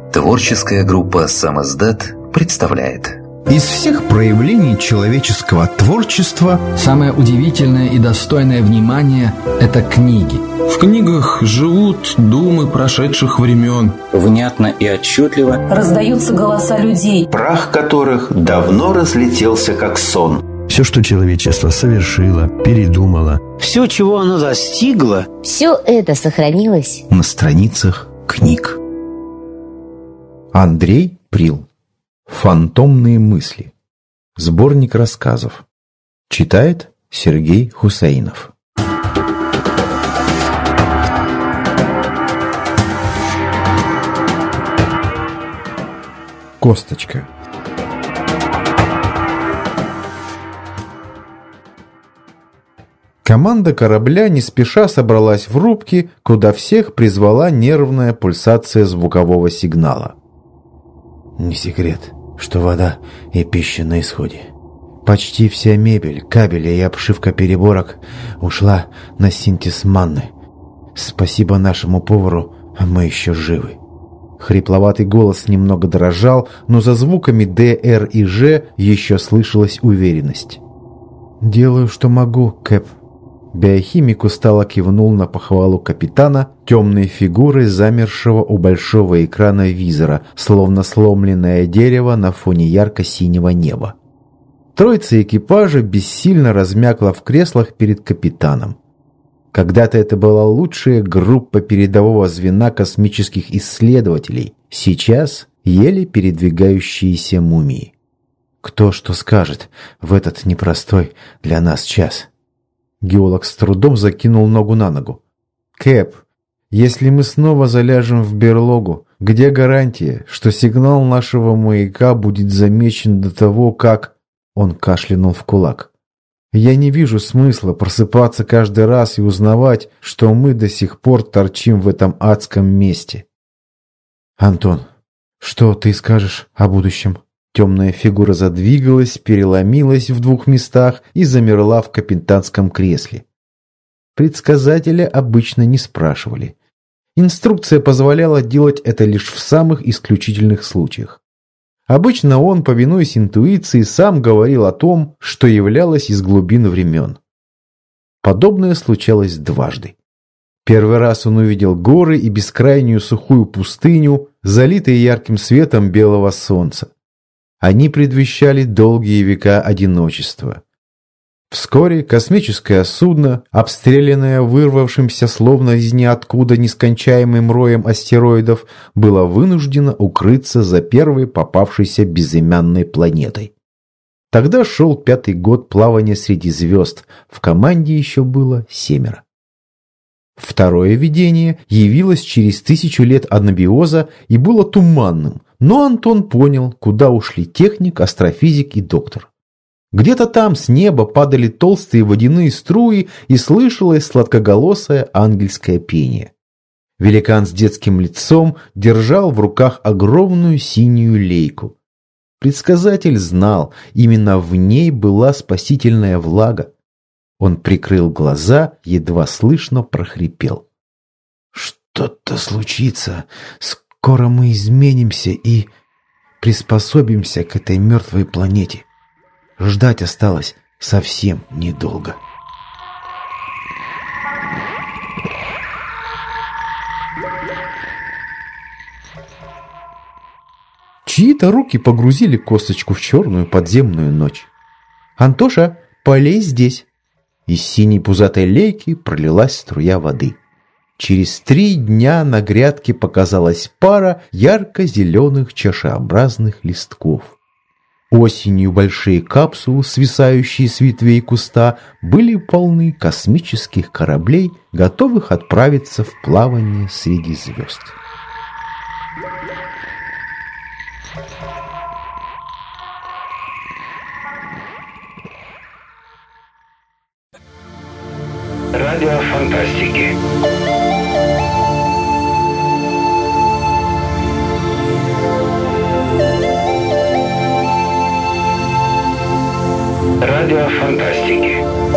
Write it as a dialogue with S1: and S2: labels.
S1: Творческая группа «Самиздат» представляет.
S2: Из всех проявлений человеческого творчества
S3: самое удивительное и достойное внимания – это книги.
S4: В книгах живут думы прошедших времен.
S5: Внятно и отчетливо
S6: раздаются голоса людей,
S7: прах которых давно разлетелся как сон.
S8: Все, что человечество совершило, передумало,
S9: все, чего оно достигло,
S10: все это сохранилось
S2: на страницах книг. Андрей Прил. «Фантомные мысли». Сборник рассказов. Читает Сергей Хусейнов. Косточка. Команда корабля не спеша собралась в рубке, куда всех призвала нервная пульсация звукового сигнала.
S11: Не секрет, что вода и пища на исходе.
S12: Почти вся мебель, кабели и обшивка переборок ушла на синтез манны. Спасибо нашему повару, мы еще живы. Хрипловатый голос немного дрожал, но за звуками «Д», «Р» и «Ж» еще слышалась уверенность. «Делаю, что могу, Кэп». Биохимик устало кивнул на похвалу капитана, темной фигурой замершего у большого экрана визора, словно сломленное дерево на фоне ярко-синего неба. Троица экипажа бессильно размякла в креслах перед капитаном. Когда-то это была лучшая группа передового звена космических исследователей, сейчас еле передвигающиеся мумии. Кто что скажет в этот непростой для нас час? Геолог с трудом закинул ногу на ногу. «Кэп, если мы снова заляжем в берлогу, где гарантия, что сигнал нашего маяка будет замечен до того, как...» Он кашлянул в кулак. «Я не вижу смысла просыпаться каждый раз и узнавать, что мы до сих пор торчим в этом адском месте». «Антон, что ты скажешь о будущем?» Темная фигура задвигалась, переломилась в двух местах и замерла в капитанском кресле. Предсказателя обычно не спрашивали. Инструкция позволяла делать это лишь в самых исключительных случаях. Обычно он, повинуясь интуиции, сам говорил о том, что являлось из глубин времен. Подобное случалось дважды. Первый раз он увидел горы и бескрайнюю сухую пустыню, залитые ярким светом белого солнца. Они предвещали долгие века одиночества. Вскоре космическое судно, обстрелянное вырвавшимся словно из ниоткуда нескончаемым роем астероидов, было вынуждено укрыться за первой попавшейся безымянной планетой. Тогда шел 5-й год плавания среди звезд, в команде еще было 7. Второе видение явилось через 1000 лет анабиоза и было туманным, но Антон понял, куда ушли техник, астрофизик и доктор. Где-то там с неба падали толстые водяные струи и слышалось сладкоголосое ангельское пение. Великан с детским лицом держал в руках огромную синюю лейку. Предсказатель знал, именно в ней была спасительная влага. Он прикрыл глаза, едва слышно прохрипел: «Что-то случится. Скоро мы изменимся и приспособимся к этой мертвой планете. Ждать осталось совсем недолго». Чьи-то руки погрузили косточку в черную подземную ночь. «Антоша, полей здесь!» Из синей пузатой лейки пролилась струя воды. Через 3 дня на грядке показалась пара ярко-зеленых чашеобразных листков. Осенью большие капсулы, свисающие с ветвей куста, были полны космических кораблей, готовых отправиться в плавание среди звезд.
S7: Радио фантастики. Радио фантастики.